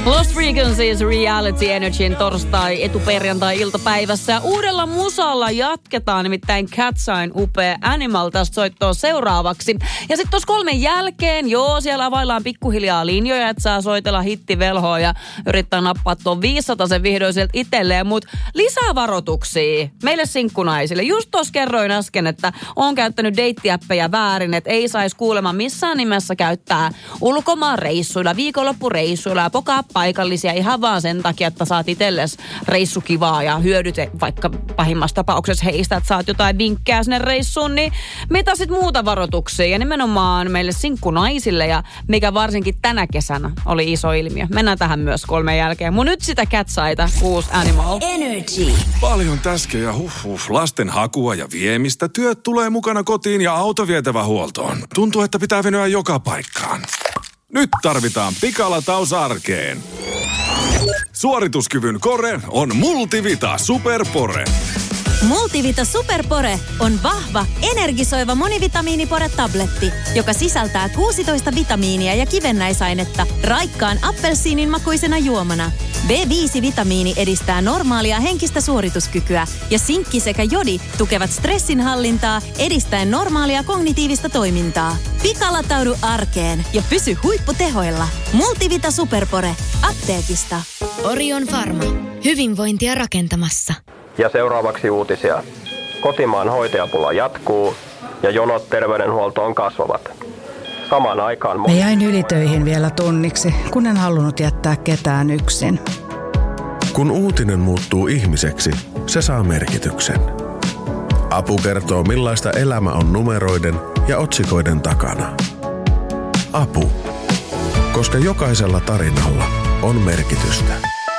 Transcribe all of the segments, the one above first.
Lost Frequencies Reality Energyn torstai etuperjantai-iltapäivässä. Uudella musalla jatketaan, nimittäin Catsign upea Animal tästä soittoa seuraavaksi. Ja sitten tuossa 3 jälkeen, siellä availlaan pikkuhiljaa linjoja, että saa soitella hittivelhoa ja yrittää nappaa tuon 500 sen vihdoin sieltä itselleen. Mutta lisää varoituksia meille sinkkunaisille. Just tuossa kerroin äsken, että on käyttänyt deittiäppejä väärin, että ei saisi kuulemma missään nimessä käyttää ulkomaan reissuilla, viikonloppureissuilla ja pokaa paikallisia ihan vaan sen takia, että saat itsellesi reissukivaa ja hyödyt vaikka pahimmassa tapauksessa heistä, että saat jotain vinkkejä sinne reissuun, niin mitä sit muuta varoituksia? Ja nimenomaan meille sinkkunaisille ja mikä varsinkin tänä kesänä oli iso ilmiö. Mennään tähän myös 3 jälkeen. Mun nyt sitä Catsaita, uusi Animal. Energy. Paljon täskejä, lasten hakua ja viemistä. Työt tulee mukana kotiin ja auto vietävä huoltoon. Tuntuu, että pitää venyä joka paikkaan. Nyt tarvitaan pikalataus arkeen. Suorituskyvyn kore on Multivita Superpore. Multivita Superpore on vahva, energisoiva monivitamiinipore-tabletti, joka sisältää 16 vitamiinia ja kivennäisainetta raikkaan appelsiinin makuisena juomana. B5-vitamiini edistää normaalia henkistä suorituskykyä ja sinkki sekä jodi tukevat stressinhallintaa edistäen normaalia kognitiivista toimintaa. Pikalataudu arkeen ja pysy huipputehoilla. Multivita Superpore. Apteekista. Orion Pharma. Hyvinvointia rakentamassa. Ja seuraavaksi uutisia. Kotimaan hoitajapula jatkuu ja jonot terveydenhuoltoon kasvavat. Samaan aikaan... Mä jäin ylitöihin vielä tunniksi, kun en halunnut jättää ketään yksin. Kun uutinen muuttuu ihmiseksi, se saa merkityksen. Apu kertoo, millaista elämä on numeroiden ja otsikoiden takana. Apu. Koska jokaisella tarinalla on merkitystä.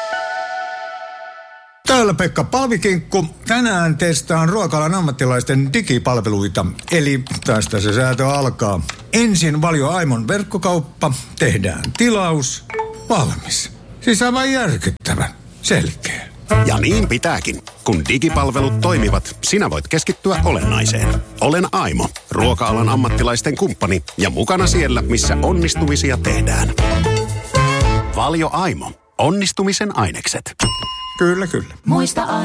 Täällä Pekka Palvikinkku. Tänään testaan ruoka-alan ammattilaisten digipalveluita. Eli tästä se säätö alkaa. Ensin Valio Aimon verkkokauppa. Tehdään tilaus. Valmis. Siis aivan järkyttävän. Selkeä. Ja niin pitääkin. Kun digipalvelut toimivat, sinä voit keskittyä olennaiseen. Olen Aimo, ruoka-alan ammattilaisten kumppani ja mukana siellä, missä onnistumisia tehdään. Valio Aimo. Onnistumisen ainekset. Kyllä, kyllä. Muista